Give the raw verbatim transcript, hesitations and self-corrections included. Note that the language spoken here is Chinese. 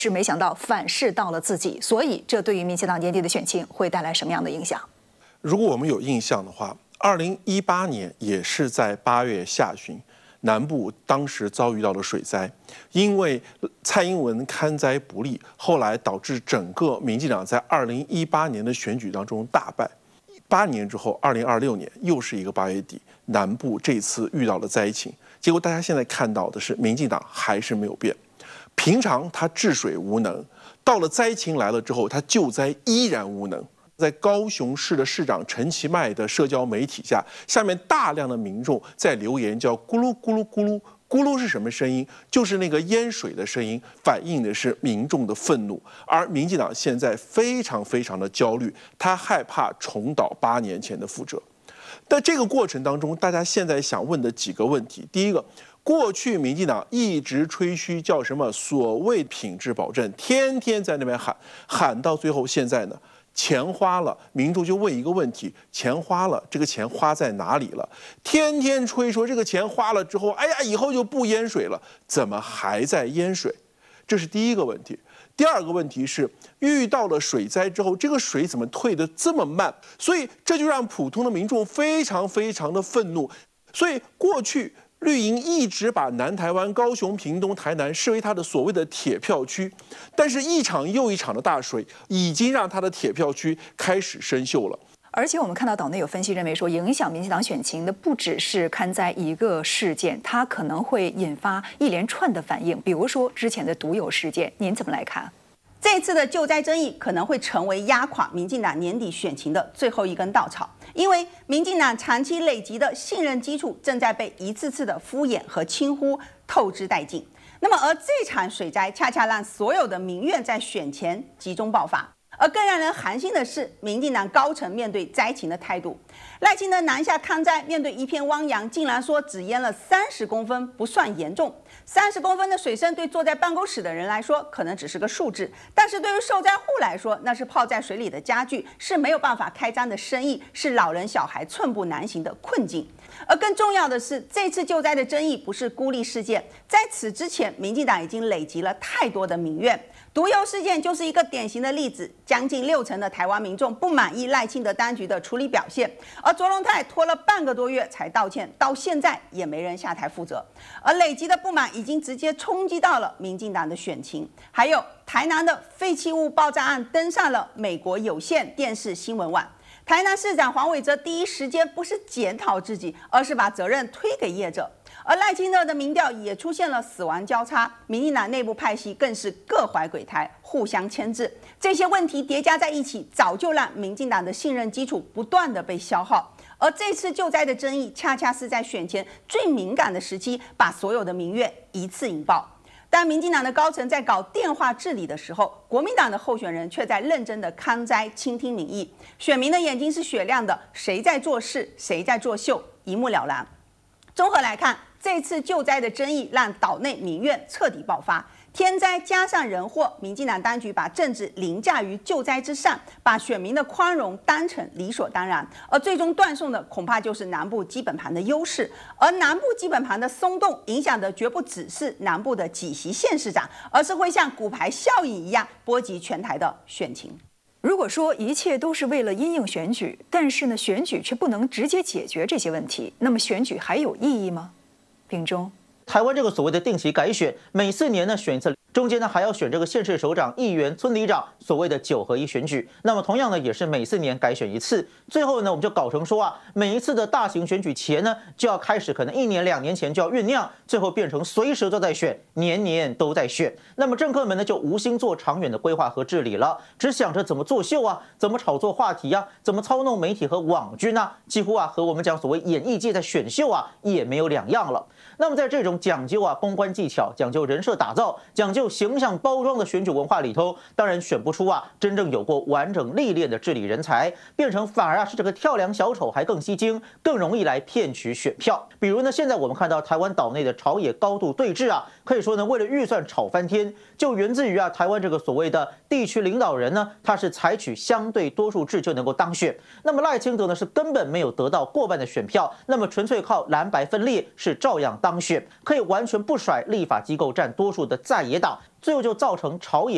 是没想到反噬到了自己，所以这对于民进党年底的选情会带来什么样的影响？ 如果我们有印象的话，二零一八年也是在八月下旬，南部当时遭遇到了水灾，因为蔡英文看灾不力，后来导致整个民进党在二零一八年的选举当中大败。八年之后，二零二六年又是一个八月底，南部这次遇到了灾情，结果大家现在看到的是，民进党还是没有变。平常他治水无能，到了灾情来了之后，他救灾依然无能。在高雄市的市长陈其迈的社交媒体下，下面大量的民众在留言，叫咕噜咕噜咕噜。咕噜是什么声音？就是那个淹水的声音，反映的是民众的愤怒。而民进党现在非常非常的焦虑，他害怕重蹈八年前的覆辙。在这个过程当中，大家现在想问的几个问题，第一个，过去民进党一直吹嘘叫什么所谓品质保证，天天在那边喊，喊到最后现在呢？钱花了，民众就问一个问题：钱花了，这个钱花在哪里了？天天吹说这个钱花了之后，哎呀，以后就不淹水了，怎么还在淹水？这是第一个问题。第二个问题是，遇到了水灾之后，这个水怎么退得这么慢？所以这就让普通的民众非常非常的愤怒。所以过去绿营一直把南台湾、高雄、屏东、台南视为它的所谓的铁票区，但是一场又一场的大水已经让它的铁票区开始生锈了。 而且我们看到岛内有分析认为说，影响民进党选情的不只是勘灾一个事件，它可能会引发一连串的反应，比如说之前的毒友事件，您怎么来看？ 这次的救灾争议可能会成为压垮民进党年底选情的最后一根稻草，因为民进党长期累积的信任基础正在被一次次的敷衍和轻忽透支殆尽。那么，而这场水灾恰恰让所有的民怨在选前集中爆发。而更让人寒心的是，民进党高层面对灾情的态度。赖清德南下抗灾，面对一片汪洋，竟然说只淹了三十公分，不算严重。三十公分的水深对坐在办公室的人来说，可能只是个数字，但是对于受灾户来说，那是泡在水里的家具，是没有办法开张的生意，是老人小孩寸步难行的困境。而更重要的是，这次救灾的争议不是孤立事件，在此之前，民进党已经累积了太多的民怨。毒油事件就是一个典型的例子，将近六成的台湾民众不满意赖清德当局的处理表现，而卓荣泰拖了半个多月才道歉，到现在也没人下台负责，而累积的不满已经直接冲击到了民进党的选情。还有台南的废弃物爆炸案登上了美国有线电视新闻网，台南市长黄伟哲第一时间不是检讨自己，而是把责任推给业者。而赖清德的民调也出现了死亡交叉，民进党内部派系更是各怀鬼胎，互相牵制。这些问题叠加在一起，早就让民进党的信任基础不断的被消耗。而这次救灾的争议，恰恰是在选前最敏感的时期，把所有的民怨一次引爆。当民进党的高层在搞电话治理的时候，国民党的候选人却在认真的抗灾、倾听民意。选民的眼睛是雪亮的，谁在做事，谁在作秀，一目了然。综合来看，这次救灾的争议让岛内民怨彻底爆发，天灾加上人祸，民进党当局把政治凌驾于救灾之上，把选民的宽容当成理所当然，而最终断送的恐怕就是南部基本盘的优势。而南部基本盘的松动，影响的绝不只是南部的几席县市长，而是会像骨牌效应一样波及全台的选情。 如果说一切都是为了因应选举，但是呢，选举却不能直接解决这些问题，那么选举还有意义吗？秉忠， 台湾这个所谓的定期改选，每四年呢选一次，中间呢还要选这个县市首长、议员、村里长，所谓的九合一选举。那么同样呢也是每四年改选一次。最后呢我们就搞成说啊，每一次的大型选举前呢就要开始，可能一年两年前就要酝酿，最后变成随时都在选，年年都在选。那么政客们呢就无心做长远的规划和治理了，只想着怎么作秀啊，怎么炒作话题啊，怎么操弄媒体和网军啊，几乎啊和我们讲所谓演艺界在选秀啊也没有两样了。那么在这种讲究啊公关技巧、讲究人设打造、讲究形象包装的选举文化里头，当然选不出啊真正有过完整历练的治理人才，变成反而啊是这个跳梁小丑还更吸睛，更容易来骗取选票。比如呢，现在我们看到台湾岛内的朝野高度对峙啊，可以说呢为了预算吵翻天，就源自于啊台湾这个所谓的地区领导人呢，他是采取相对多数制就能够当选。那么赖清德呢是根本没有得到过半的选票，那么纯粹靠蓝白分裂是照样当选，可以完全不甩立法机构占多数的在野党，最后就造成朝野